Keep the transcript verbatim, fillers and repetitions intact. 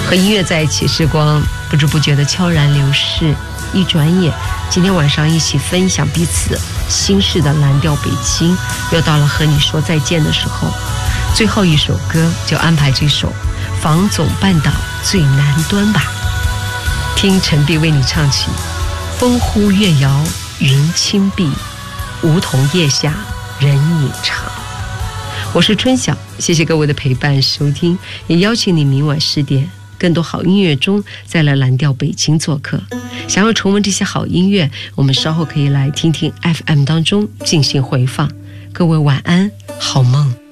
和音乐在一起，时光不知不觉的悄然流逝。一转眼，今天晚上一起分享彼此心事的蓝调北京，又到了和你说再见的时候。最后一首歌就安排这首房总半岛最南端吧，听陈碧为你唱起风呼月摇云轻碧，梧桐叶下人影长。我是春晓，谢谢各位的陪伴收听，也邀请你明晚十点更多好音乐中再来蓝调北京做客。想要重温这些好音乐，我们稍后可以来听听 F M 当中进行回放。各位晚安，好梦。